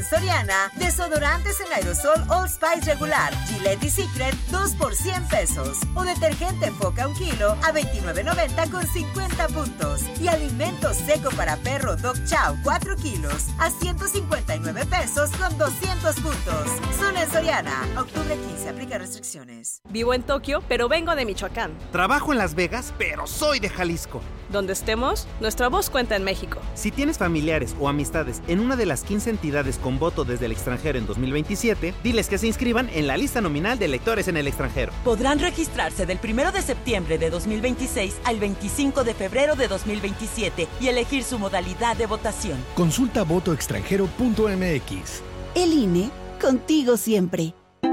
Soriana, desodorantes en aerosol Old Spice regular, Gillette y Secret, 2 por 100 pesos. O detergente Foca 1 kilo a $29.90 con 50 puntos. Y alimento seco para perro Dog Chow 4 kilos a $159 pesos con 200 puntos. Solo en Soriana. Octubre 15. Aplica restricciones. Vivo en Tokio, pero vengo de Michoacán. Trabajo en Las Vegas, pero soy de Jalisco. Donde estemos, nuestra voz cuenta en México. Si tienes familiares o amistades en una de las 15 entidades con voto desde el extranjero en 2027, diles que se inscriban en la lista nominal de electores en el extranjero. Podrán registrarse del 1 de septiembre de 2026 al 25 de febrero de 2027 y elegir su modalidad de votación. Consulta votoextranjero.mx. El INE, contigo siempre.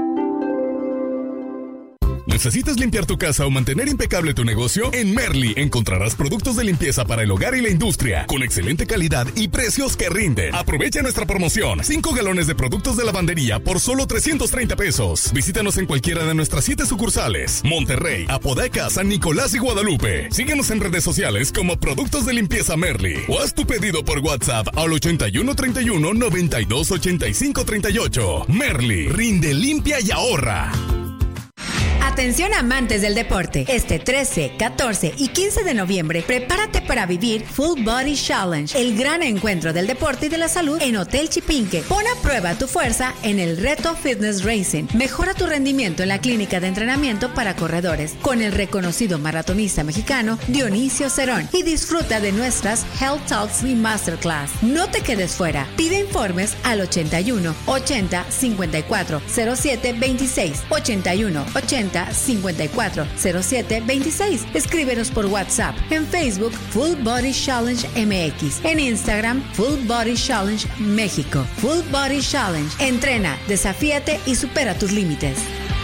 ¿Necesitas limpiar tu casa o mantener impecable tu negocio? En Merly encontrarás productos de limpieza para el hogar y la industria, con excelente calidad y precios que rinden. Aprovecha nuestra promoción. 5 galones de productos de lavandería por solo 330 pesos. Visítanos en cualquiera de nuestras 7 sucursales: Monterrey, Apodaca, San Nicolás y Guadalupe. Síguenos en redes sociales como Productos de Limpieza Merly. O haz tu pedido por WhatsApp al 8131 92 85 38. Merly, rinde, limpia y ahorra. Atención amantes del deporte. Este 13, 14 y 15 de noviembre, prepárate para vivir Full Body Challenge, el gran encuentro del deporte y de la salud en Hotel Chipinque. Pon a prueba tu fuerza en el reto Fitness Racing. Mejora tu rendimiento en la clínica de entrenamiento para corredores con el reconocido maratonista mexicano Dionisio Cerón y disfruta de nuestras Health Talks y Masterclass. No te quedes fuera. Pide informes al 81 80 54 07 26 81 80 54 07 26. Escríbenos por WhatsApp. En Facebook, Full Body Challenge MX. En Instagram, Full Body Challenge México. Full Body Challenge. Entrena, desafíate y supera tus límites.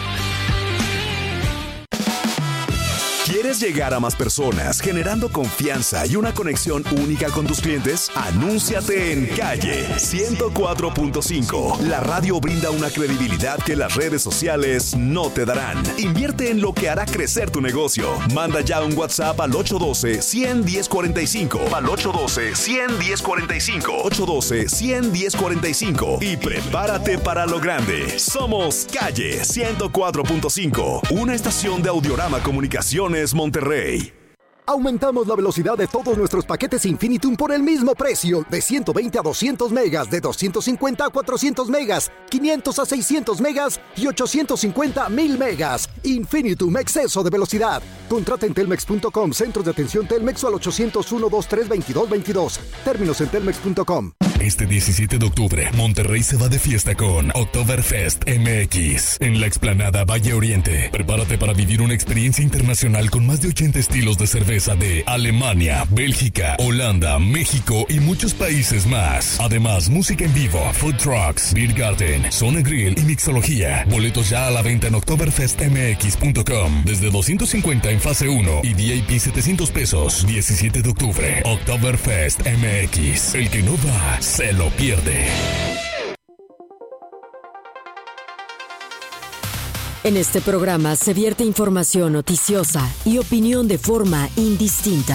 ¿Quieres llegar a más personas generando confianza y una conexión única con tus clientes? Anúnciate en Calle 104.5. La radio brinda una credibilidad que las redes sociales no te darán. Invierte en lo que hará crecer tu negocio. Manda ya un WhatsApp al 812-100-1045. Al 812-100-1045. 812-100-1045. Y prepárate para lo grande. Somos Calle 104.5. Una estación de Audiorama Comunicaciones Monterrey. Aumentamos la velocidad de todos nuestros paquetes Infinitum por el mismo precio, de 120 a 200 megas, de 250 a 400 megas, 500 a 600 megas y 850 a 1000 megas. Infinitum, exceso de velocidad. Contrata en telmex.com, centros de atención Telmex o al 801-232-2222. Términos en telmex.com. Este 17 de octubre, Monterrey se va de fiesta con Oktoberfest MX en la explanada Valle Oriente. Prepárate para vivir una experiencia internacional con más de 80 estilos de cerveza de Alemania, Bélgica, Holanda, México y muchos países más. Además, música en vivo, food trucks, beer garden, zona grill y mixología. Boletos ya a la venta en oktoberfestmx.com. Desde 250 en fase 1 y VIP 700 pesos. 17 de octubre, Oktoberfest MX. El que no va se lo pierde. En este programa se vierte información noticiosa y opinión de forma indistinta.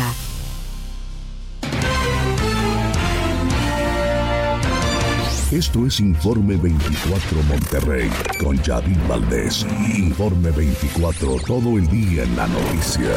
Esto es Informe 24 Monterrey con Yadid Valdés. Informe 24, todo el día en la noticia.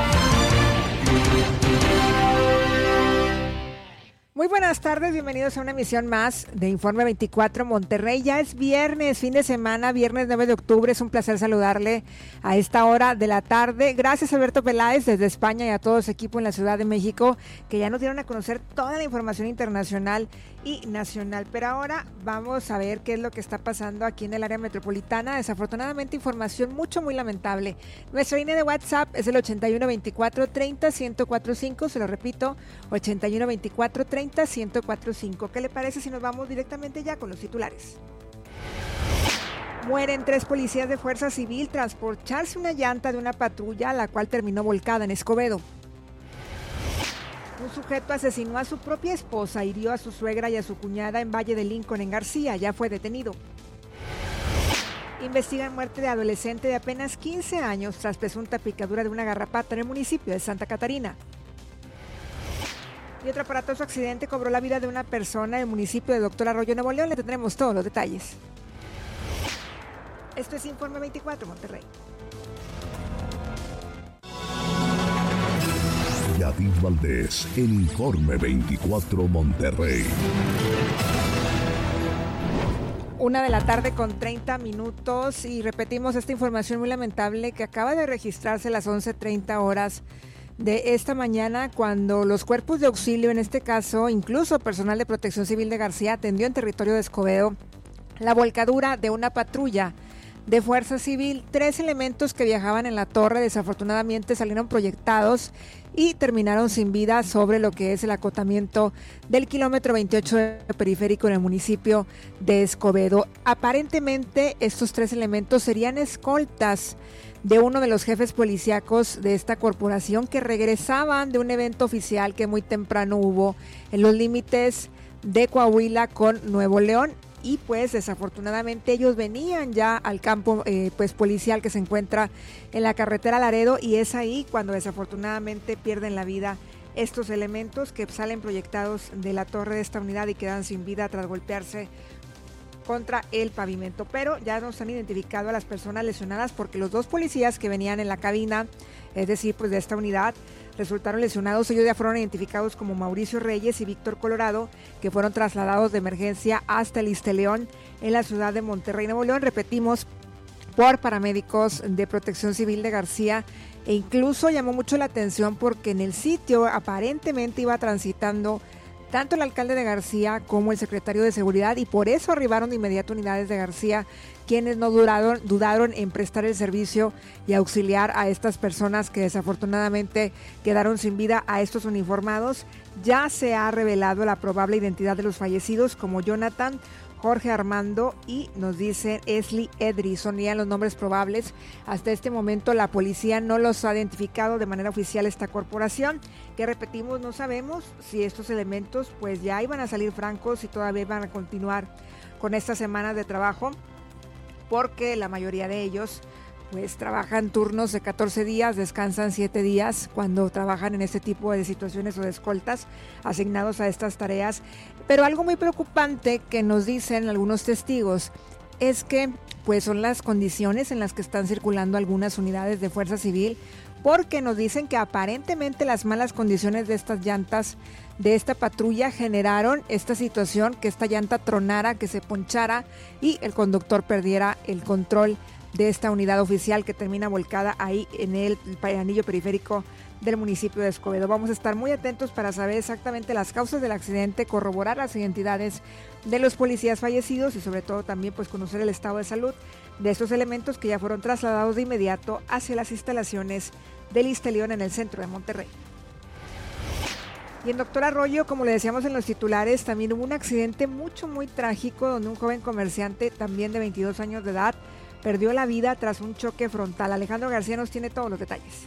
Muy buenas tardes, bienvenidos a una emisión más de Informe 24 Monterrey. Ya es viernes, fin de semana, viernes 9 de octubre. Es un placer saludarle a esta hora de la tarde. Gracias Alberto Peláez desde España y a todo su equipo en la Ciudad de México, que ya nos dieron a conocer toda la información internacional y nacional. Pero ahora vamos a ver qué es lo que está pasando aquí en el área metropolitana. Desafortunadamente, información muy lamentable. Nuestra línea de WhatsApp es el 8124-30-1045. Se lo repito, 8124-30-1045. ¿Qué le parece si nos vamos directamente ya con los titulares? Mueren 3 policías de Fuerza Civil tras pocharse una llanta de una patrulla, la cual terminó volcada en Escobedo. Un sujeto asesinó a su propia esposa, hirió a su suegra y a su cuñada en Valle de Lincoln, en García. Ya fue detenido. Investigan muerte de adolescente de apenas 15 años tras presunta picadura de una garrapata en el municipio de Santa Catarina. Y otro aparatoso accidente cobró la vida de una persona en el municipio de Doctor Arroyo, Nuevo León. Le tendremos todos los detalles. Esto es Informe 24, Monterrey. Yadid Valdés, el Informe 24 Monterrey. 1:30 p.m. y repetimos esta información muy lamentable que acaba de registrarse a las 11:30 horas de esta mañana, cuando los cuerpos de auxilio, en este caso incluso personal de Protección Civil de García, atendió en territorio de Escobedo la volcadura de una patrulla de Fuerza Civil. 3 elementos que viajaban en la torre desafortunadamente salieron proyectados y terminaron sin vida sobre lo que es el acotamiento del kilómetro 28 de periférico en el municipio de Escobedo. Aparentemente estos 3 elementos serían escoltas de uno de los jefes policíacos de esta corporación, que regresaban de un evento oficial que muy temprano hubo en los límites de Coahuila con Nuevo León. Y pues desafortunadamente ellos venían ya al campo policial que se encuentra en la carretera Laredo, y es ahí cuando desafortunadamente pierden la vida estos elementos que salen proyectados de la torre de esta unidad y quedan sin vida tras golpearse contra el pavimento. Pero ya nos han identificado a las personas lesionadas, porque los 2 policías que venían en la cabina, es decir, pues de esta unidad, resultaron lesionados. Ellos ya fueron identificados como Mauricio Reyes y Víctor Colorado, que fueron trasladados de emergencia hasta el Ixteleón en la ciudad de Monterrey, Nuevo León. Repetimos, por paramédicos de Protección Civil de García, e incluso llamó mucho la atención porque en el sitio aparentemente iba transitando tanto el alcalde de García como el secretario de Seguridad, y por eso arribaron de inmediato unidades de García, quienes no dudaron en prestar el servicio y auxiliar a estas personas que desafortunadamente quedaron sin vida. A estos uniformados ya se ha revelado la probable identidad de los fallecidos como Jonathan, Jorge Armando y nos dicen Esli Edri, son ya los nombres probables. Hasta este momento la policía no los ha identificado de manera oficial esta corporación, que repetimos, no sabemos si estos elementos pues ya iban a salir francos y todavía van a continuar con estas semanas de trabajo, porque la mayoría de ellos pues trabajan turnos de 14 días, descansan 7 días cuando trabajan en este tipo de situaciones o de escoltas asignados a estas tareas. Pero algo muy preocupante que nos dicen algunos testigos es que pues son las condiciones en las que están circulando algunas unidades de Fuerza Civil, porque nos dicen que aparentemente las malas condiciones de estas llantas de esta patrulla generaron esta situación, que esta llanta tronara, que se ponchara y el conductor perdiera el control de esta unidad oficial, que termina volcada ahí en el anillo periférico del municipio de Escobedo. Vamos a estar muy atentos para saber exactamente las causas del accidente, corroborar las identidades de los policías fallecidos y sobre todo también pues conocer el estado de salud de estos elementos que ya fueron trasladados de inmediato hacia las instalaciones del Ixteleón en el centro de Monterrey. Y en Doctor Arroyo, como le decíamos en los titulares, también hubo un accidente muy trágico donde un joven comerciante también de 22 años de edad perdió la vida tras un choque frontal. Alejandro García nos tiene todos los detalles.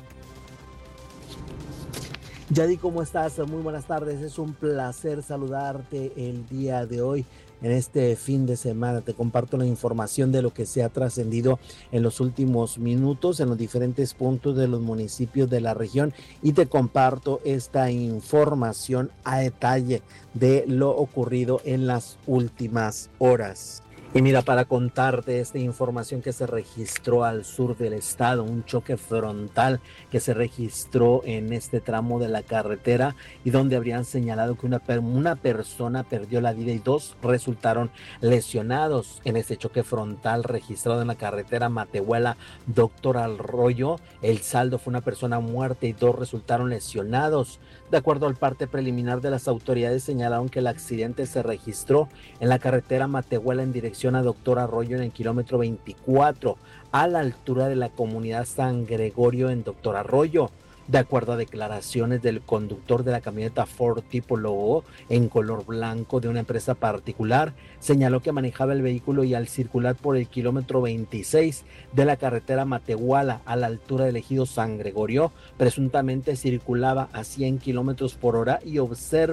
Yadi, ¿cómo estás? Muy buenas tardes. Es un placer saludarte el día de hoy. En este fin de semana te comparto la información de lo que se ha trascendido en los últimos minutos en los diferentes puntos de los municipios de la región, y te comparto esta información a detalle de lo ocurrido en las últimas horas. Y mira, para contarte esta información que se registró al sur del estado, un choque frontal que se registró en este tramo de la carretera y donde habrían señalado que una persona perdió la vida y 2 resultaron lesionados. En este choque frontal registrado en la carretera Matehuala Doctor Arroyo, el saldo fue una persona muerta y 2 resultaron lesionados. De acuerdo al parte preliminar de las autoridades, señalaron que el accidente se registró en la carretera Matehuala en dirección a Doctor Arroyo en el kilómetro 24, a la altura de la comunidad San Gregorio en Doctor Arroyo. De acuerdo a declaraciones del conductor de la camioneta Ford tipo Lobo en color blanco de una empresa particular, señaló que manejaba el vehículo y al circular por el kilómetro 26 de la carretera Matehuala a la altura del ejido San Gregorio, presuntamente circulaba a 100 kilómetros por hora y observa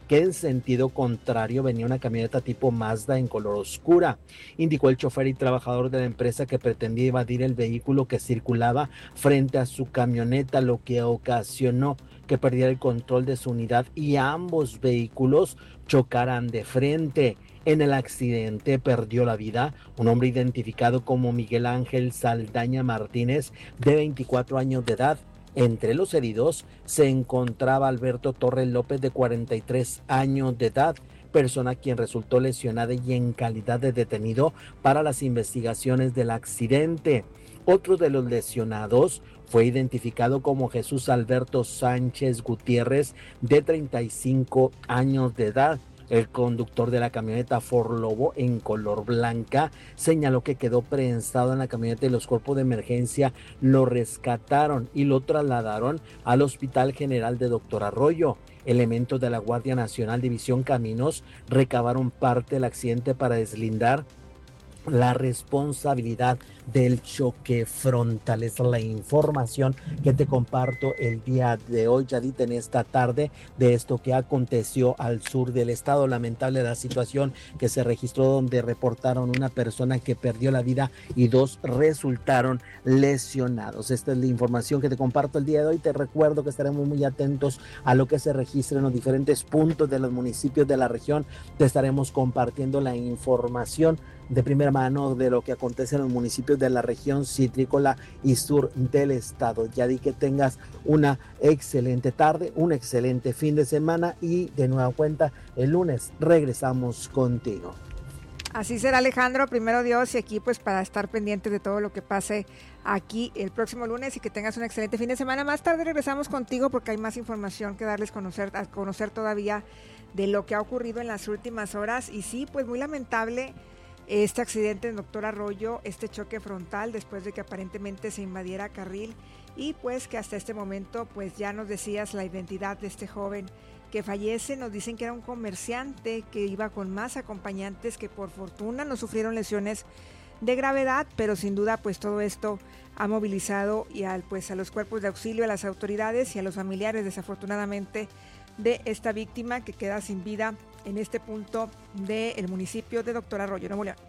que en sentido contrario venía una camioneta tipo Mazda en color oscura. Indicó el chofer y trabajador de la empresa que pretendía evadir el vehículo que circulaba frente a su camioneta, lo que ocasionó que perdiera el control de su unidad y ambos vehículos chocaran de frente. En el accidente perdió la vida un hombre identificado como Miguel Ángel Saldaña Martínez, de 24 años de edad. Entre los heridos se encontraba Alberto Torres López, de 43 años de edad, persona quien resultó lesionada y en calidad de detenido para las investigaciones del accidente. Otro de los lesionados fue identificado como Jesús Alberto Sánchez Gutiérrez, de 35 años de edad. El conductor de la camioneta Ford Lobo en color blanca señaló que quedó prensado en la camioneta y los cuerpos de emergencia lo rescataron y lo trasladaron al Hospital General de Doctor Arroyo. Elementos de la Guardia Nacional División Caminos recabaron parte del accidente para deslindar la responsabilidad del choque frontal. Es la información que te comparto el día de hoy, Yadit, en esta tarde, de esto que aconteció al sur del estado. Lamentable la situación que se registró, donde reportaron una persona que perdió la vida y 2 resultaron lesionados. Esta es la información que te comparto el día de hoy. Te recuerdo que estaremos muy atentos a lo que se registre en los diferentes puntos de los municipios de la región. Te estaremos compartiendo la información de primera mano de lo que acontece en los municipios de la región citrícola y sur del estado. Ya di que tengas una excelente tarde, un excelente fin de semana y de nueva cuenta el lunes regresamos contigo. Así será, Alejandro, primero Dios, y aquí pues para estar pendientes de todo lo que pase aquí el próximo lunes y que tengas un excelente fin de semana. Más tarde regresamos contigo porque hay más información que darles a conocer todavía de lo que ha ocurrido en las últimas horas. Y sí, pues muy lamentable este accidente en Doctor Arroyo, este choque frontal después de que aparentemente se invadiera carril y pues que hasta este momento pues ya nos decías la identidad de este joven que fallece. Nos dicen que era un comerciante que iba con más acompañantes que por fortuna no sufrieron lesiones de gravedad, pero sin duda pues todo esto ha movilizado y a los cuerpos de auxilio, a las autoridades y a los familiares desafortunadamente de esta víctima que queda sin vida en este punto del municipio de Doctor Arroyo, Nuevo León.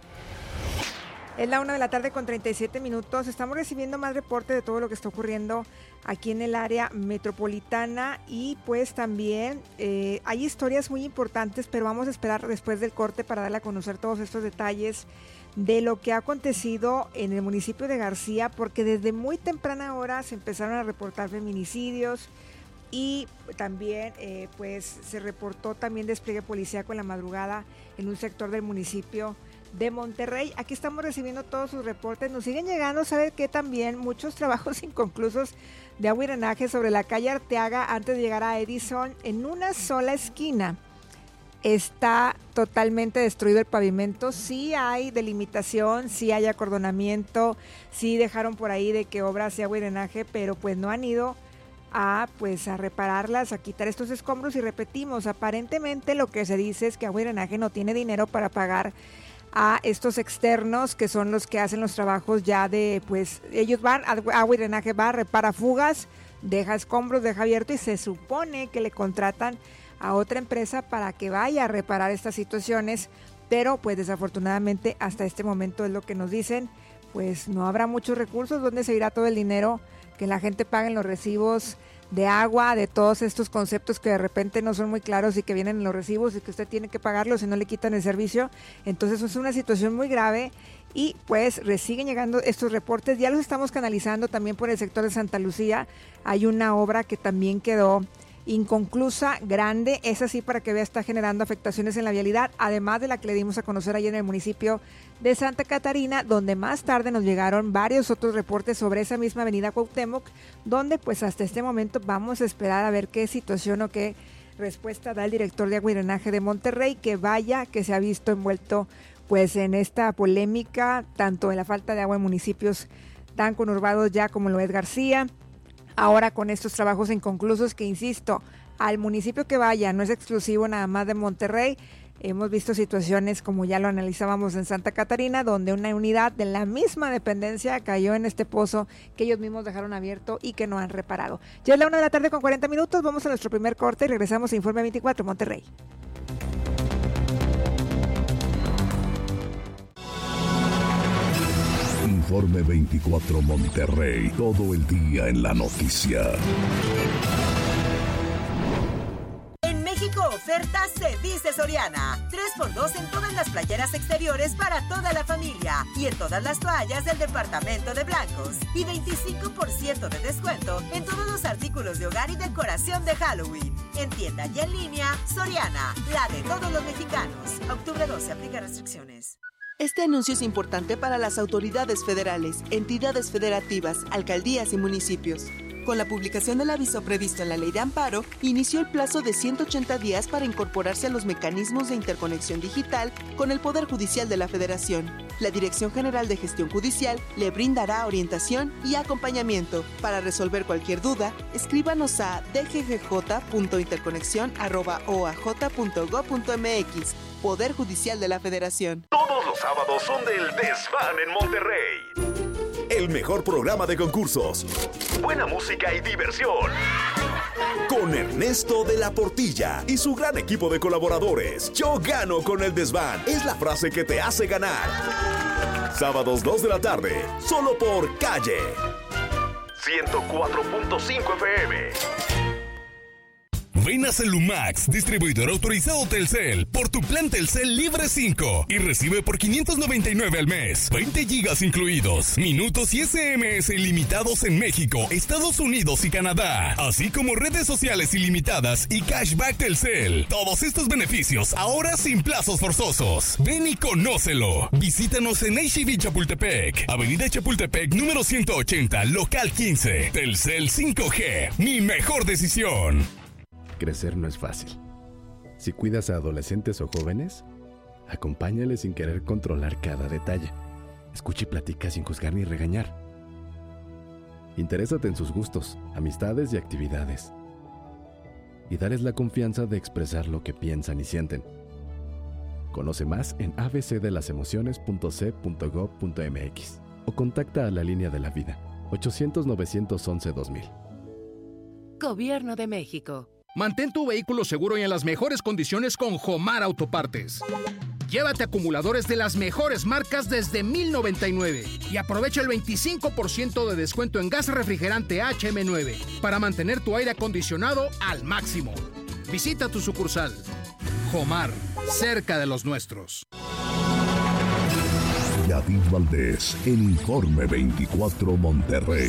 Es la 1:37 p.m. Estamos recibiendo más reporte de todo lo que está ocurriendo aquí en el área metropolitana y pues también hay historias muy importantes, pero vamos a esperar después del corte para darle a conocer todos estos detalles de lo que ha acontecido en el municipio de García, porque desde muy temprana hora se empezaron a reportar feminicidios y también pues se reportó también despliegue policíaco en la madrugada en un sector del municipio de Monterrey. Aquí estamos recibiendo todos sus reportes, nos siguen llegando, sabe que también muchos trabajos inconclusos de agua y drenaje sobre la calle Arteaga antes de llegar a Edison. En una sola esquina está totalmente destruido el pavimento, sí hay delimitación, sí hay acordonamiento, sí dejaron por ahí de que obras de agua y drenaje, pero pues no han ido a repararlas, a quitar estos escombros. Y repetimos, aparentemente lo que se dice es que agua y drenaje no tiene dinero para pagar a estos externos que son los que hacen los trabajos ya de, pues ellos van, agua y drenaje va, repara fugas, deja escombros, deja abierto y se supone que le contratan a otra empresa para que vaya a reparar estas situaciones, pero pues desafortunadamente hasta este momento es lo que nos dicen, pues no habrá muchos recursos. ¿Dónde se irá todo el dinero que la gente pague en los recibos de agua, de todos estos conceptos que de repente no son muy claros y que vienen en los recibos y que usted tiene que pagarlos si no le quitan el servicio? Entonces es una situación muy grave y pues siguen llegando estos reportes, ya los estamos canalizando también por el sector de Santa Lucía. Hay una obra que también quedó inconclusa, grande, es así, para que vea, está generando afectaciones en la vialidad, además de la que le dimos a conocer ayer en el municipio de Santa Catarina, donde más tarde nos llegaron varios otros reportes sobre esa misma avenida Cuauhtémoc, donde pues hasta este momento vamos a esperar a ver qué situación o qué respuesta da el director de agua y drenaje de Monterrey, que vaya que se ha visto envuelto pues en esta polémica, tanto en la falta de agua en municipios tan conurbados ya como lo es García. Ahora con estos trabajos inconclusos que, insisto, al municipio que vaya, no es exclusivo nada más de Monterrey, Hemos visto situaciones como ya lo analizábamos en Santa Catarina, donde una unidad de la misma dependencia cayó en este pozo que ellos mismos dejaron abierto y que no han reparado. Ya es la 1:40 p.m, vamos a nuestro primer corte y regresamos a Informe 24 Monterrey. Informe 24 Monterrey, todo el día en la noticia. Oferta se dice Soriana. 3x2 en todas las playeras exteriores para toda la familia y en todas las toallas del departamento de blancos. Y 25% de descuento en todos los artículos de hogar y decoración de Halloween. En tienda y en línea, Soriana, la de todos los mexicanos. Octubre 12, aplica restricciones. Este anuncio es importante para las autoridades federales, entidades federativas, alcaldías y municipios. Con la publicación del aviso previsto en la Ley de Amparo, inició el plazo de 180 días para incorporarse a los mecanismos de interconexión digital con el Poder Judicial de la Federación. La Dirección General de Gestión Judicial le brindará orientación y acompañamiento. Para resolver cualquier duda, escríbanos a dggj.interconexión@oaj.gov.mx. Poder Judicial de la Federación. Todos los sábados son del Desván en Monterrey. El mejor programa de concursos, buena música y diversión. Con Ernesto de la Portilla y su gran equipo de colaboradores. Yo gano con el Desván. Es la frase que te hace ganar. Sábados 2 de la tarde, solo por Calle 104.5 FM. Ven a Celumax, distribuidor autorizado Telcel, por tu plan Telcel Libre 5 y recibe por $599 al mes, 20 gigas incluidos, minutos y SMS ilimitados en México, Estados Unidos y Canadá, así como redes sociales ilimitadas y cashback Telcel. Todos estos beneficios ahora sin plazos forzosos. Ven y conócelo. Visítanos en H-E-B Chapultepec, Avenida Chapultepec número 180, local 15. Telcel 5G, mi mejor decisión. Crecer no es fácil. Si cuidas a adolescentes o jóvenes, acompáñales sin querer controlar cada detalle. Escucha y platica sin juzgar ni regañar. Interésate en sus gustos, amistades y actividades. Y dales la confianza de expresar lo que piensan y sienten. Conoce más en abcdelasemociones.c.gov.mx o contacta a la Línea de la Vida, 800-911-2000. Gobierno de México. Mantén tu vehículo seguro y en las mejores condiciones con Jomar Autopartes. Llévate acumuladores de las mejores marcas desde $1,099 y aprovecha el 25% de descuento en gas refrigerante HM9 para mantener tu aire acondicionado al máximo. Visita tu sucursal. Jomar, cerca de los nuestros. Yadid Valdés, el Informe 24 Monterrey.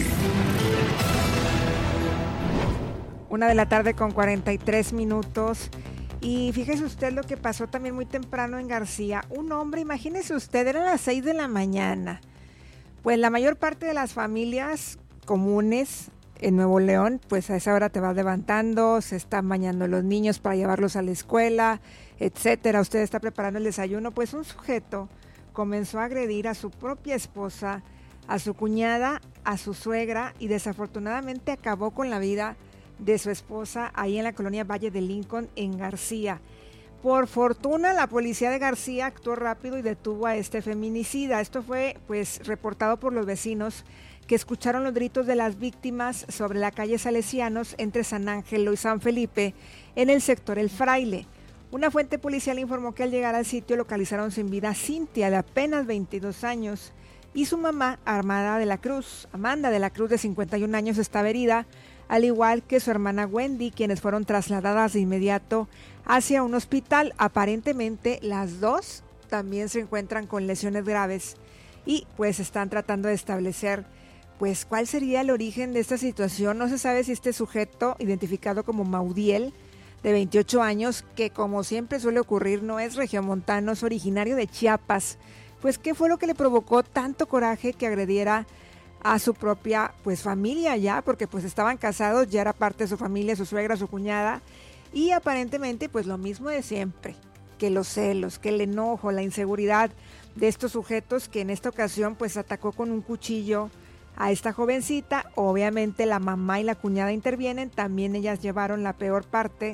1:43 p.m. Y fíjese usted lo que pasó también muy temprano en García. Un hombre, imagínese usted, eran las 6 de la mañana. Pues la mayor parte de las familias comunes en Nuevo León, pues a esa hora te vas levantando, se están bañando los niños para llevarlos a la escuela, etcétera. Usted está preparando el desayuno. Pues un sujeto comenzó a agredir a su propia esposa, a su cuñada, a su suegra y desafortunadamente acabó con la vida de su esposa ahí en la colonia Valle de Lincoln en García. Por fortuna la policía de García actuó rápido y detuvo a este feminicida. Esto fue pues reportado por los vecinos que escucharon los gritos de las víctimas sobre la calle Salesianos entre San Ángelo y San Felipe en el sector El Fraile. Una fuente policial informó que al llegar al sitio localizaron sin vida a Cintia, de apenas 22 años, y su mamá, Amanda de la Cruz, de 51 años, estaba herida, al igual que su hermana Wendy, quienes fueron trasladadas de inmediato hacia un hospital. Aparentemente las dos también se encuentran con lesiones graves y pues están tratando de establecer pues cuál sería el origen de esta situación. No se sabe si este sujeto, identificado como Maudiel, de 28 años, que como siempre suele ocurrir no es regiomontano, es originario de Chiapas, pues qué fue lo que le provocó tanto coraje que agrediera a su propia pues familia ya, porque pues estaban casados, ya era parte de su familia, su suegra, su cuñada, y aparentemente pues lo mismo de siempre, que los celos, que el enojo, la inseguridad de estos sujetos, que en esta ocasión pues atacó con un cuchillo a esta jovencita. Obviamente la mamá y la cuñada intervienen, también ellas llevaron la peor parte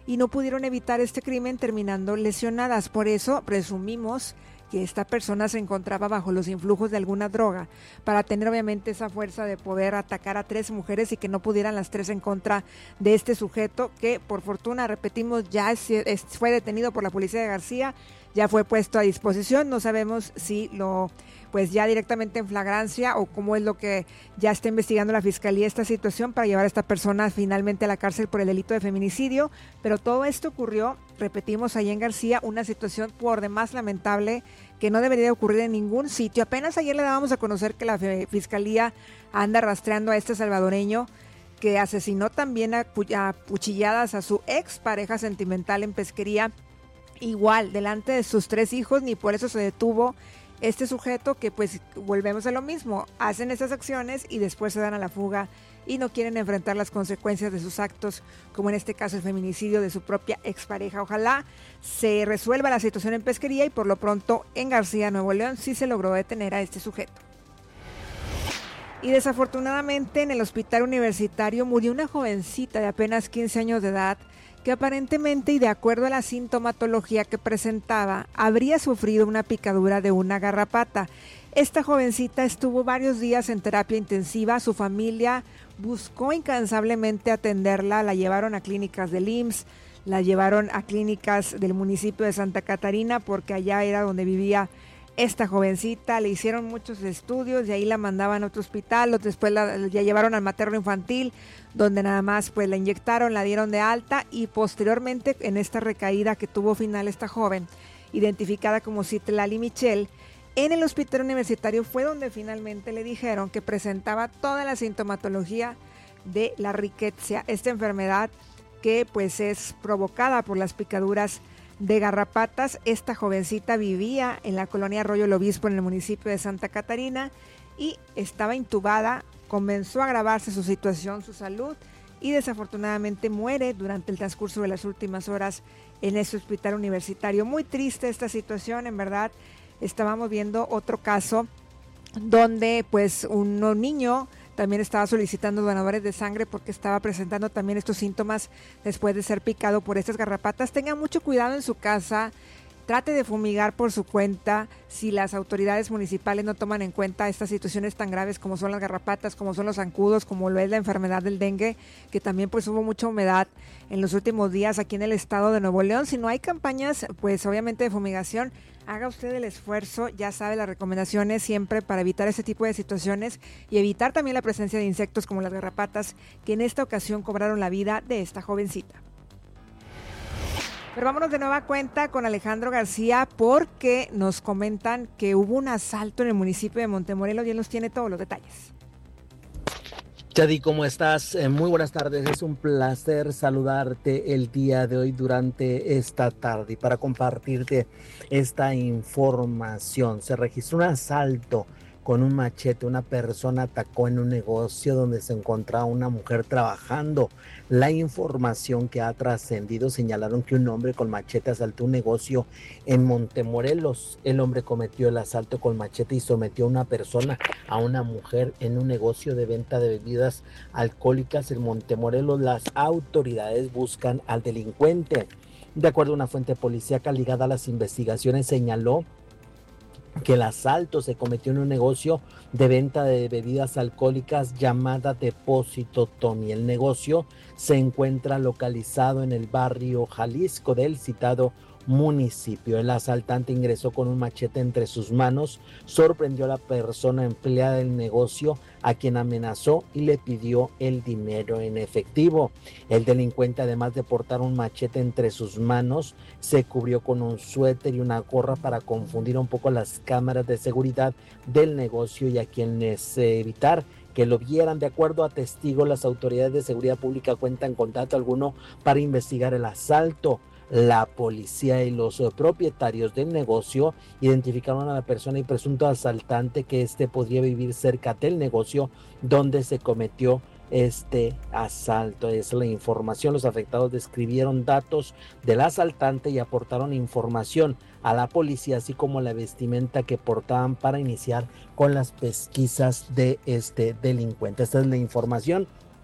y no pudieron evitar este crimen terminando lesionadas. Por eso presumimos que esta persona se encontraba bajo los influjos de alguna droga para tener obviamente esa fuerza de poder atacar a 3 mujeres y que no pudieran las 3 en contra de este sujeto que por fortuna, repetimos, ya fue detenido por la policía de García, ya fue puesto a disposición. No sabemos si pues ya directamente en flagrancia o cómo es lo que ya está investigando la fiscalía esta situación para llevar a esta persona finalmente a la cárcel por el delito de feminicidio, pero todo esto ocurrió, repetimos, ahí en García, una situación por demás lamentable que no debería de ocurrir en ningún sitio. Apenas ayer le dábamos a conocer que la fiscalía anda rastreando a este salvadoreño que asesinó también a cuchilladas a su ex pareja sentimental en Pesquería, igual delante de sus 3 hijos, ni por eso se detuvo este sujeto que pues volvemos a lo mismo, hacen esas acciones y después se dan a la fuga y no quieren enfrentar las consecuencias de sus actos, como en este caso el feminicidio de su propia expareja. Ojalá se resuelva la situación en Pesquería y por lo pronto en García, Nuevo León, sí se logró detener a este sujeto. Y desafortunadamente en el hospital universitario murió una jovencita de apenas 15 años de edad que aparentemente y de acuerdo a la sintomatología que presentaba, habría sufrido una picadura de una garrapata. Esta jovencita estuvo varios días en terapia intensiva, su familia buscó incansablemente atenderla, la llevaron a clínicas del IMSS, la llevaron a clínicas del municipio de Santa Catarina porque allá era donde vivía esta jovencita, le hicieron muchos estudios y ahí la mandaban a otro hospital, después la llevaron al materno infantil, donde nada más pues la inyectaron, la dieron de alta y posteriormente en esta recaída que tuvo final esta joven, identificada como Citlali Michelle, en el hospital universitario fue donde finalmente le dijeron que presentaba toda la sintomatología de la riqueza, esta enfermedad que pues es provocada por las picaduras de garrapatas. Esta jovencita vivía en la colonia Arroyo el Obispo en el municipio de Santa Catarina y estaba intubada, comenzó a agravarse su situación, su salud y desafortunadamente muere durante el transcurso de las últimas horas en ese hospital universitario. Muy triste esta situación, en verdad. Estábamos viendo otro caso donde pues un niño también estaba solicitando donadores de sangre porque estaba presentando también estos síntomas después de ser picado por estas garrapatas. Tenga mucho cuidado en su casa, trate de fumigar por su cuenta si las autoridades municipales no toman en cuenta estas situaciones tan graves como son las garrapatas, como son los zancudos, como lo es la enfermedad del dengue, que también pues hubo mucha humedad en los últimos días aquí en el estado de Nuevo León. Si no hay campañas pues obviamente de fumigación, haga usted el esfuerzo, ya sabe las recomendaciones siempre para evitar ese tipo de situaciones y evitar también la presencia de insectos como las garrapatas que en esta ocasión cobraron la vida de esta jovencita. Pero vámonos de nueva cuenta con Alejandro García porque nos comentan que hubo un asalto en el municipio de Montemorelos y él nos tiene todos los detalles. Chadi, ¿cómo estás? Muy buenas tardes, es un placer saludarte el día de hoy durante esta tarde y para compartirte esta información. Se registró un asalto con un machete, una persona atacó en un negocio donde se encontraba una mujer trabajando. La información que ha trascendido señalaron que un hombre con machete asaltó un negocio en Montemorelos. El hombre cometió el asalto con machete y sometió a una persona, a una mujer, en un negocio de venta de bebidas alcohólicas en Montemorelos. Las autoridades buscan al delincuente. De acuerdo a una fuente policíaca ligada a las investigaciones, señaló que el asalto se cometió en un negocio de venta de bebidas alcohólicas llamada Depósito Tommy. El negocio se encuentra localizado en el barrio Jalisco del citado municipio. El asaltante ingresó con un machete entre sus manos, sorprendió a la persona empleada del negocio, a quien amenazó y le pidió el dinero en efectivo. El delincuente, además de portar un machete entre sus manos, se cubrió con un suéter y una gorra para confundir un poco las cámaras de seguridad del negocio y a quienes evitar que lo vieran. De acuerdo a testigos, las autoridades de seguridad pública cuentan con dato alguno para investigar el asalto. La policía y los propietarios del negocio identificaron a la persona y presunto asaltante que podría vivir cerca del negocio donde se cometió este asalto. Es la información. Los afectados describieron datos del asaltante y aportaron información a la policía, así como la vestimenta que portaban para iniciar con las pesquisas de este delincuente. Esta es la información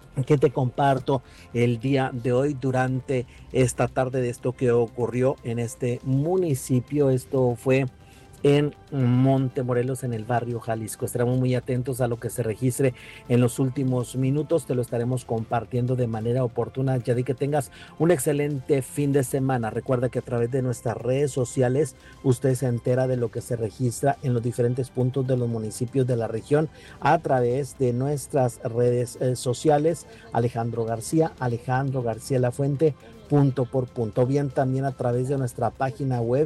que te comparto el día de hoy durante esta tarde de esto que ocurrió en este municipio. Esto fue en Montemorelos, en el barrio Jalisco. Estaremos muy atentos a lo que se registre en los últimos minutos. Te lo estaremos compartiendo de manera oportuna. Ya di que tengas un excelente fin de semana. Recuerda que a través de nuestras redes sociales usted se entera de lo que se registra en los diferentes puntos de los municipios de la región a través de nuestras redes sociales. Alejandro García La Fuente, punto por punto. Bien, también a través de nuestra página web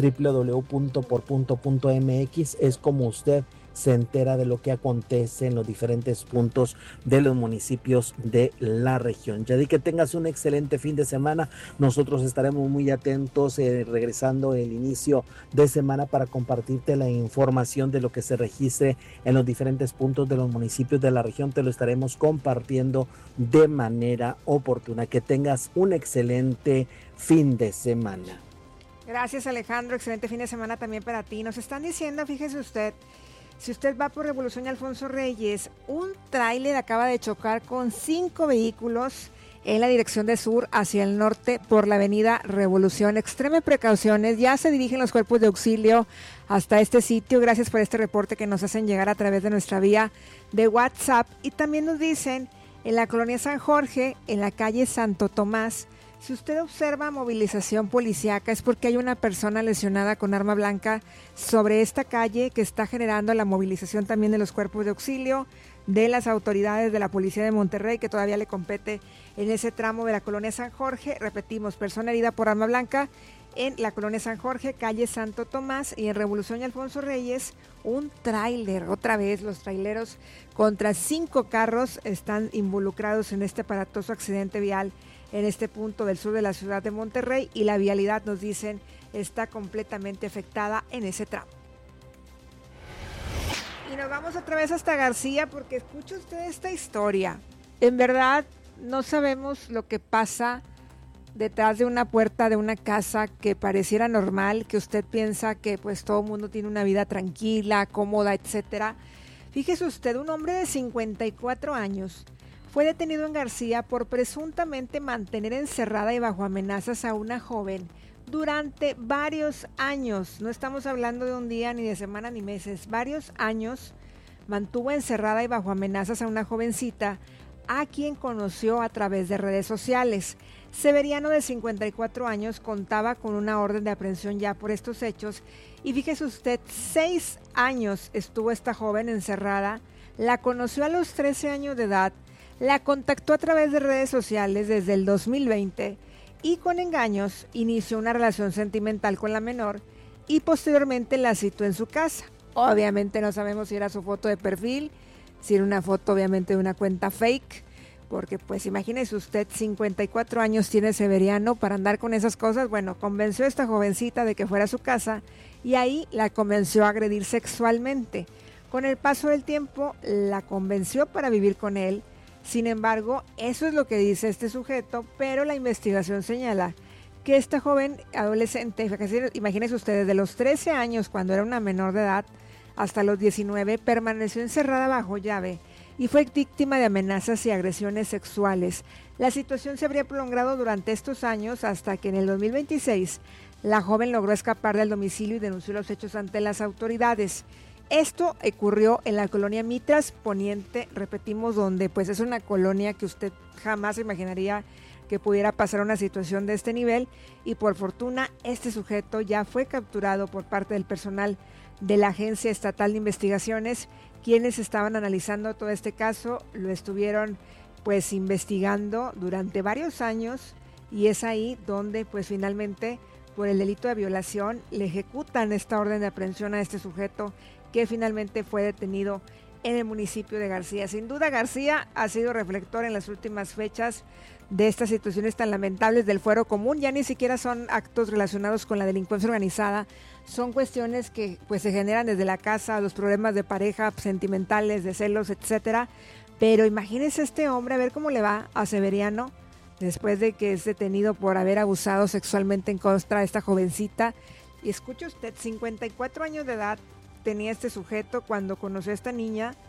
www.porpunto.mx es como usted se entera de lo que acontece en los diferentes puntos de los municipios de la región. Ya di que tengas un excelente fin de semana. Nosotros estaremos muy atentos regresando el inicio de semana para compartirte la información de lo que se registre en los diferentes puntos de los municipios de la región. Te lo estaremos compartiendo de manera oportuna. Que tengas un excelente fin de semana. Gracias, Alejandro. Excelente fin de semana también para ti. Nos están diciendo, fíjese usted, si usted va por Revolución y Alfonso Reyes, un tráiler acaba de chocar con 5 vehículos en la dirección de sur hacia el norte por la avenida Revolución. Extreme precauciones, ya se dirigen los cuerpos de auxilio hasta este sitio. Gracias por este reporte que nos hacen llegar a través de nuestra vía de WhatsApp. Y también nos dicen, en la colonia San Jorge, en la calle Santo Tomás, si usted observa movilización policíaca es porque hay una persona lesionada con arma blanca sobre esta calle que está generando la movilización también de los cuerpos de auxilio, de las autoridades de la Policía de Monterrey, que todavía le compete en ese tramo de la colonia San Jorge. Repetimos, persona herida por arma blanca en la colonia San Jorge, calle Santo Tomás, y en Revolución y Alfonso Reyes, un tráiler. Otra vez los traileros contra 5 carros están involucrados en este aparatoso accidente vial en este punto del sur de la ciudad de Monterrey, y la vialidad, nos dicen, está completamente afectada en ese tramo. Y nos vamos otra vez hasta García porque escucha usted esta historia. En verdad no sabemos lo que pasa detrás de una puerta de una casa que pareciera normal, que usted piensa que pues todo el mundo tiene una vida tranquila, cómoda, etcétera. Fíjese usted, un hombre de 54 años fue detenido en García por presuntamente mantener encerrada y bajo amenazas a una joven durante varios años. No estamos hablando de un día, ni de semana, ni meses. Varios años mantuvo encerrada y bajo amenazas a una jovencita a quien conoció a través de redes sociales. Severiano, de 54 años, contaba con una orden de aprehensión ya por estos hechos. Y fíjese usted, 6 años estuvo esta joven encerrada, la conoció a los 13 años de edad, la contactó a través de redes sociales desde el 2020 y con engaños inició una relación sentimental con la menor y posteriormente la citó en su casa. Obviamente no sabemos si era su foto de perfil, si era una foto obviamente de una cuenta fake, porque pues imagínese usted, 54 años tiene Severiano para andar con esas cosas. Bueno, convenció a esta jovencita de que fuera a su casa y ahí la convenció a agredir sexualmente. Con el paso del tiempo la convenció para vivir con él. Sin embargo, eso es lo que dice este sujeto, pero la investigación señala que esta joven adolescente, imagínense ustedes, de los 13 años cuando era una menor de edad hasta los 19, permaneció encerrada bajo llave y fue víctima de amenazas y agresiones sexuales. La situación se habría prolongado durante estos años hasta que en el 2026 la joven logró escapar del domicilio y denunció los hechos ante las autoridades. Esto ocurrió en la colonia Mitras Poniente, repetimos, donde pues es una colonia que usted jamás imaginaría que pudiera pasar una situación de este nivel, y por fortuna este sujeto ya fue capturado por parte del personal de la Agencia Estatal de Investigaciones, quienes estaban analizando todo este caso, lo estuvieron pues investigando durante varios años, y es ahí donde pues finalmente por el delito de violación le ejecutan esta orden de aprehensión a este sujeto, que finalmente fue detenido en el municipio de García. Sin duda, García ha sido reflector en las últimas fechas de estas situaciones tan lamentables del fuero común. Ya ni siquiera son actos relacionados con la delincuencia organizada, son cuestiones que pues se generan desde la casa, los problemas de pareja, sentimentales, de celos, etcétera. Pero imagínese este hombre, a ver cómo le va a Severiano después de que es detenido por haber abusado sexualmente en contra de esta jovencita. Y escuche usted, 54 años de edad tenía este sujeto cuando conoció a esta niña,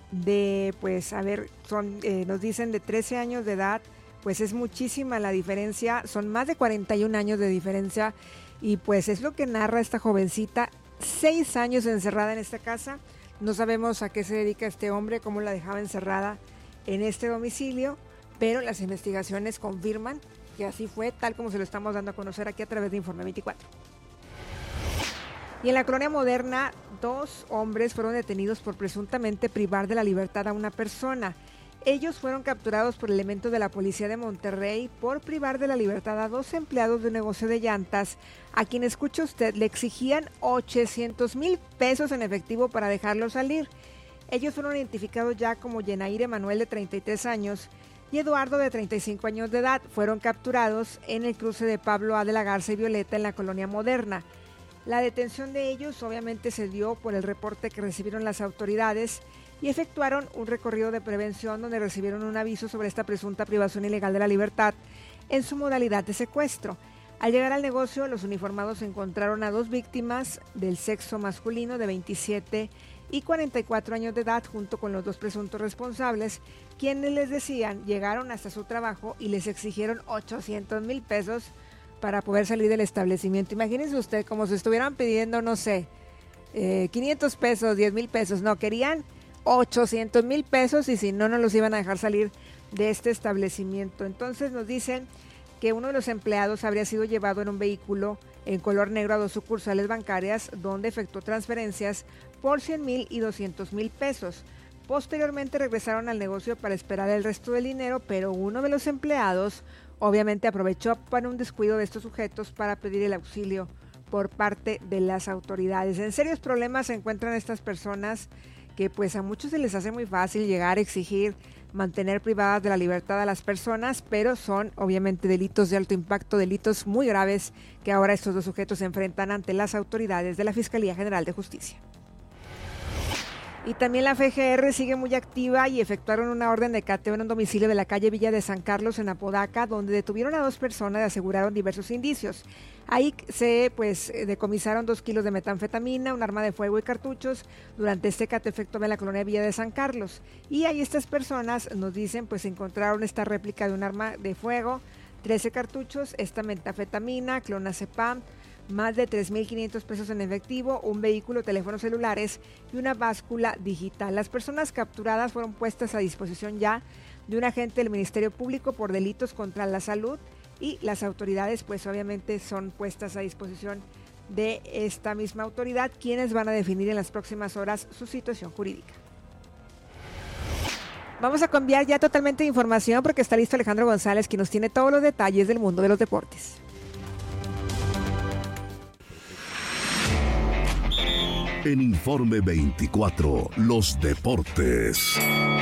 de, pues, a ver, nos dicen de 13 años de edad, pues es muchísima la diferencia, son más de 41 años de diferencia, y pues es lo que narra esta jovencita, 6 años encerrada en esta casa. No sabemos a qué se dedica este hombre, cómo la dejaba encerrada en este domicilio, pero las investigaciones confirman que así fue, tal como se lo estamos dando a conocer aquí a través de Informe 24. Y en la colonia Moderna, 2 hombres fueron detenidos por presuntamente privar de la libertad a una persona. Ellos fueron capturados por elementos de la policía de Monterrey por privar de la libertad a 2 empleados de un negocio de llantas, a quien, escucha usted, le exigían 800,000 pesos en efectivo para dejarlo salir. Ellos fueron identificados ya como Yenair Emanuel, de 33 años, y Eduardo, de 35 años de edad. Fueron capturados en el cruce de Pablo A. de la Garza y Violeta en la colonia Moderna. La detención de ellos obviamente se dio por el reporte que recibieron las autoridades y efectuaron un recorrido de prevención donde recibieron un aviso sobre esta presunta privación ilegal de la libertad en su modalidad de secuestro. Al llegar al negocio, los uniformados encontraron a 2 víctimas del sexo masculino de 27 y 44 años de edad junto con los 2 presuntos responsables, quienes, les decían, llegaron hasta su trabajo y les exigieron 800,000 pesos para poder salir del establecimiento. Imagínense usted, como si estuvieran pidiendo, no sé, 500 pesos, 10,000 pesos, no, querían 800,000 pesos y si no, no los iban a dejar salir de este establecimiento. Entonces nos dicen que uno de los empleados habría sido llevado en un vehículo en color negro a 2 sucursales bancarias donde efectuó transferencias por 100,000 y 200,000 pesos. Posteriormente regresaron al negocio para esperar el resto del dinero, pero uno de los empleados obviamente aprovechó para un descuido de estos sujetos para pedir el auxilio por parte de las autoridades. En serios problemas se encuentran estas personas que pues a muchos se les hace muy fácil llegar a exigir mantener privadas de la libertad a las personas, pero son obviamente delitos de alto impacto, delitos muy graves que ahora estos 2 sujetos se enfrentan ante las autoridades de la Fiscalía General de Justicia. Y también la FGR sigue muy activa y efectuaron una orden de cateo en un domicilio de la calle Villa de San Carlos en Apodaca, donde detuvieron a 2 personas y aseguraron diversos indicios. Ahí se decomisaron 2 kilos de metanfetamina, un arma de fuego y cartuchos durante este cateo efectuado en la colonia Villa de San Carlos. Y ahí estas personas nos dicen pues encontraron esta réplica de un arma de fuego, 13 cartuchos, esta metanfetamina, clonazepam, más de 3,500 pesos en efectivo, un vehículo, teléfonos celulares y una báscula digital. Las personas capturadas fueron puestas a disposición ya de un agente del Ministerio Público por delitos contra la salud y las autoridades pues obviamente son puestas a disposición de esta misma autoridad, quienes van a definir en las próximas horas su situación jurídica. Vamos a cambiar ya totalmente de información porque está listo Alejandro González, quien nos tiene todos los detalles del mundo de los deportes. En Informe 24, los deportes.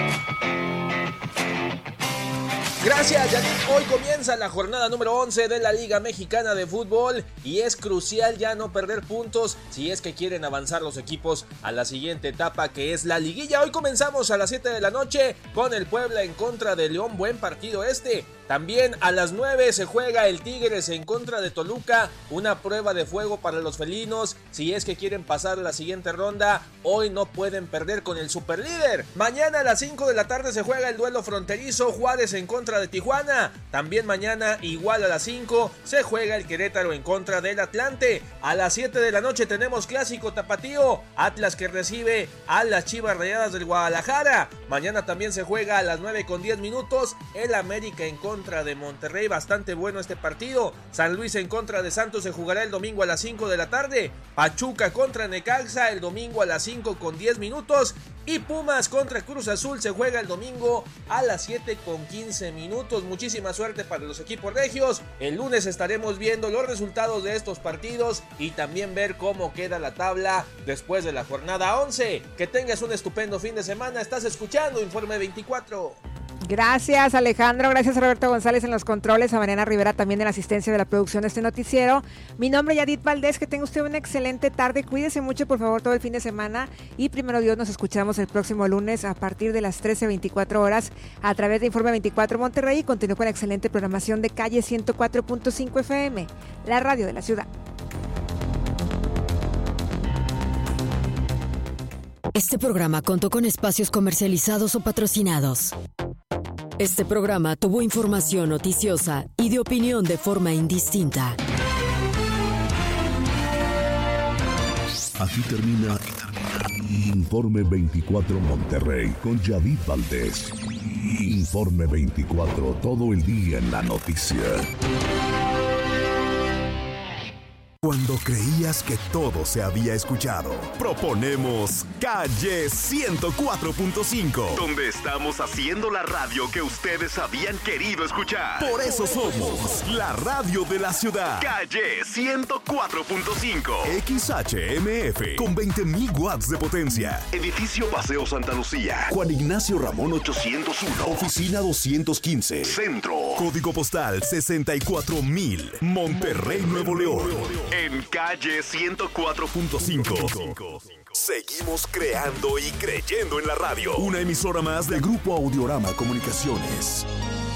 Gracias, Yannick. Hoy comienza la jornada número 11 de la Liga Mexicana de Fútbol y es crucial ya no perder puntos si es que quieren avanzar los equipos a la siguiente etapa, que es la liguilla. Hoy comenzamos a las 7 de la noche con el Puebla en contra de León. Buen partido este. También a las 9 se juega el Tigres en contra de Toluca, una prueba de fuego para los felinos. Si es que quieren pasar a la siguiente ronda, hoy no pueden perder con el superlíder. Mañana a las 5 de la tarde se juega el duelo fronterizo, Juárez en contra de Tijuana. También mañana, igual a las 5, se juega el Querétaro en contra del Atlante. A las 7 de la noche tenemos clásico tapatío, Atlas que recibe a las Chivas Rayadas del Guadalajara. Mañana también se juega a las 9:10 el América en contra de Monterrey, bastante bueno este partido. San Luis en contra de Santos se jugará el domingo a las 5 de la tarde. Pachuca contra Necaxa el domingo a las 5:10 y Pumas contra Cruz Azul se juega el domingo a las 7:15. Muchísima suerte para los equipos regios. El lunes estaremos viendo los resultados de estos partidos y también ver cómo queda la tabla después de la jornada 11. Que tengas un estupendo fin de semana. Estás escuchando Informe 24. Gracias, Alejandro. Gracias a Roberto González en los controles, a Mariana Rivera también en la asistencia de la producción de este noticiero. Mi nombre es Yadit Valdés. Que tenga usted una excelente tarde. Cuídese mucho, por favor, todo el fin de semana. Y primero Dios, nos escuchamos el próximo lunes a partir de las 13:24 horas a través de Informe 24 Monterrey. Y continúe con la excelente programación de Calle 104.5 FM, la radio de la ciudad. Este programa contó con espacios comercializados o patrocinados. Este programa tuvo información noticiosa y de opinión de forma indistinta. Aquí termina Informe 24 Monterrey con Yadid Valdés. Informe 24, todo el día en la noticia. Cuando creías que todo se había escuchado, proponemos Calle 104.5, donde estamos haciendo la radio que ustedes habían querido escuchar. Por eso somos la radio de la ciudad. Calle 104.5, XHMF, con 20,000 watts de potencia. Edificio Paseo Santa Lucía, Juan Ignacio Ramón 801, Oficina 215, Centro. Código postal 64,000, Monterrey, Nuevo León. En Calle 104.5. Seguimos creando y creyendo en la radio. Una emisora más de Grupo Audiorama Comunicaciones.